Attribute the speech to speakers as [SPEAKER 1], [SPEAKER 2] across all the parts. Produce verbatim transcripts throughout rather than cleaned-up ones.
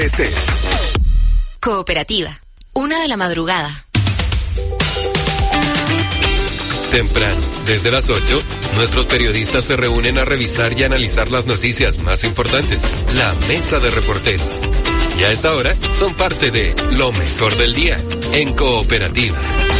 [SPEAKER 1] Este es
[SPEAKER 2] Cooperativa, una de la madrugada.
[SPEAKER 3] Temprano, desde las ocho, nuestros periodistas se reúnen a revisar y analizar las noticias más importantes. La mesa de reporteros. Y a esta hora son parte de lo mejor del día en Cooperativa.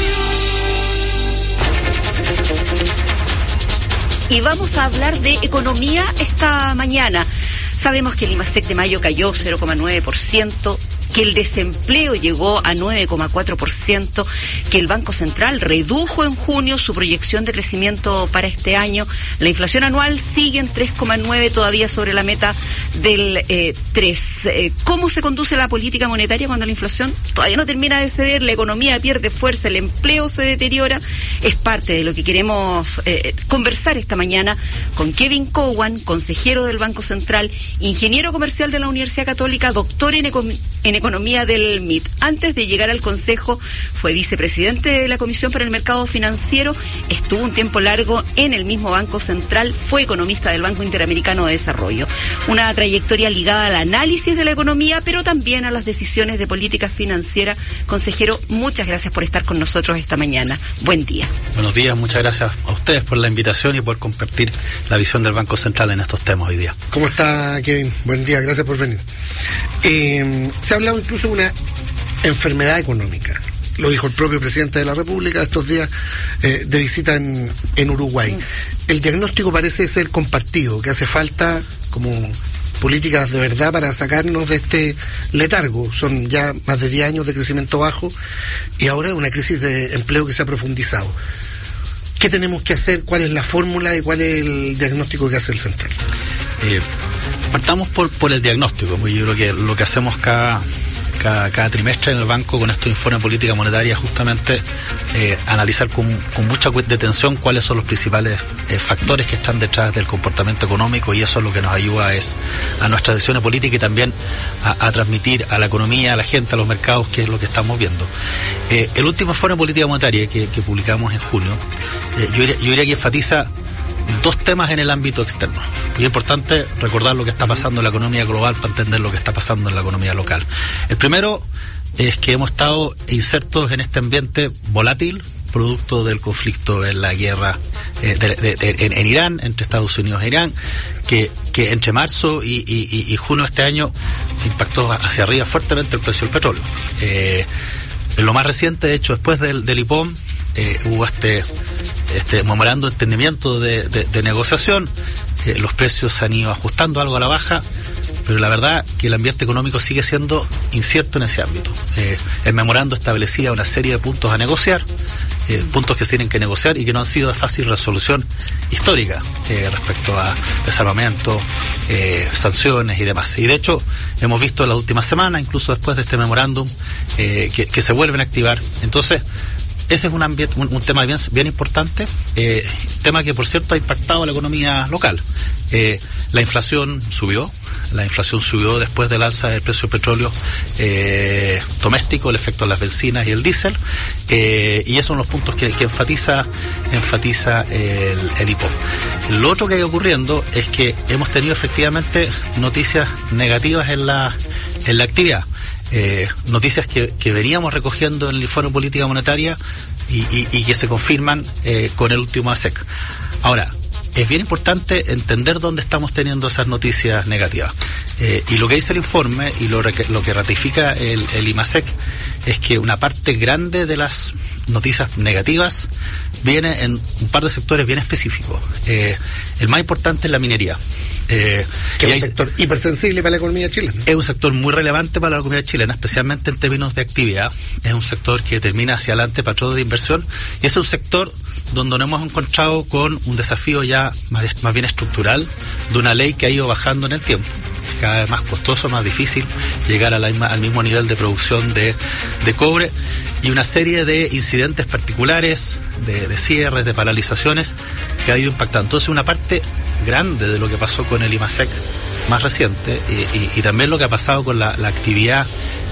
[SPEAKER 4] Y vamos a hablar de economía esta mañana. Sabemos que el IMASEC de mayo cayó cero coma nueve por ciento, que el desempleo llegó a nueve coma cuatro por ciento, que el Banco Central redujo en junio su proyección de crecimiento para este año. La inflación anual sigue en tres coma nueve, todavía sobre la meta del eh, tres. Eh, ¿Cómo se conduce la política monetaria cuando la inflación todavía no termina de ceder, la economía pierde fuerza, el empleo se deteriora? Es parte de lo que queremos eh, conversar esta mañana con Kevin Cowan, consejero del Banco Central, ingeniero comercial de la Universidad Católica, doctor en economía en Economía del M I T. Antes de llegar al Consejo, fue vicepresidente de la Comisión para el Mercado Financiero, estuvo un tiempo largo en el mismo Banco Central, fue economista del Banco Interamericano de Desarrollo. Una trayectoria ligada al análisis de la economía, pero también a las decisiones de política financiera. Consejero, muchas gracias por estar con nosotros esta mañana. Buen día.
[SPEAKER 5] Buenos días, muchas gracias a ustedes por la invitación y por compartir la visión del Banco Central en estos temas hoy día.
[SPEAKER 6] ¿Cómo está, Kevin? Buen día, gracias por venir. Eh, se ha hablado incluso de una enfermedad económica. Lo dijo el propio presidente de la República estos días eh, de visita en, en Uruguay. El diagnóstico parece ser compartido, que hace falta como políticas de verdad para sacarnos de este letargo. Son ya más de diez años de crecimiento bajo y ahora una crisis de empleo que se ha profundizado. ¿Qué tenemos que hacer? ¿Cuál es la fórmula y cuál es el diagnóstico que hace el Central?
[SPEAKER 5] Eh, partamos por, por el diagnóstico. Yo creo que lo que hacemos cada, cada, cada trimestre en el banco con estos informes de política monetaria es justamente eh, analizar con, con mucha detención cuáles son los principales eh, factores que están detrás del comportamiento económico, y eso es lo que nos ayuda es a nuestras decisiones políticas y también a, a transmitir a la economía, a la gente, a los mercados, qué es lo que estamos viendo. Eh, el último informe de política monetaria que, que publicamos en junio, eh, yo, diría, yo diría que enfatiza dos temas en el ámbito externo. Muy importante recordar lo que está pasando en la economía global para entender lo que está pasando en la economía local. El primero es que hemos estado insertos en este ambiente volátil, producto del conflicto en la guerra eh, de, de, de, en, en Irán, entre Estados Unidos e Irán, que, que entre marzo y, y, y junio de este año impactó hacia arriba fuertemente el precio del petróleo. Eh, en lo más reciente, de hecho, después del, del I P O M, eh, hubo este este memorando de entendimiento de, de, de negociación. Eh, los precios se han ido ajustando algo a la baja, pero la verdad que el ambiente económico sigue siendo incierto en ese ámbito. Eh, el memorando establecía una serie de puntos a negociar, eh, puntos que se tienen que negociar y que no han sido de fácil resolución histórica eh, respecto a desarmamento, eh, sanciones y demás. Y de hecho hemos visto en la última semana, incluso después de este memorándum, eh, que, que se vuelven a activar. Entonces, ese es un, ambiente, un, un tema bien, bien importante, eh, tema que por cierto ha impactado a la economía local. Eh, la inflación subió, la inflación subió después del alza del precio del petróleo eh, doméstico, el efecto de las bencinas y el diésel, eh, y esos son los puntos que, que enfatiza enfatiza el, el I P O M. Lo otro que ha ido ocurriendo es que hemos tenido efectivamente noticias negativas en la, en la actividad. Eh, noticias que, que veníamos recogiendo en el informe de política monetaria y, y, y que se confirman eh, con el último A S E C. Ahora, es bien importante entender dónde estamos teniendo esas noticias negativas. Eh, y lo que dice el informe y lo, lo que ratifica el, el IMASEC es que una parte grande de las noticias negativas viene en un par de sectores bien específicos. Eh, el más importante es la minería. Eh,
[SPEAKER 6] que es un sector hipersensible para la economía chilena.
[SPEAKER 5] Es un sector muy relevante para la economía chilena, especialmente en términos de actividad. Es un sector que termina hacia adelante patrón de inversión, y es un sector donde nos hemos encontrado con un desafío ya más, más bien estructural de una ley que ha ido bajando en el tiempo. Es cada vez más costoso, más difícil llegar a la misma, al mismo nivel de producción de, de cobre, y una serie de incidentes particulares, de, de cierres, de paralizaciones que ha ido impactando. Entonces, una parte grande de lo que pasó con el IMASEC más reciente y, y, y también lo que ha pasado con la, la actividad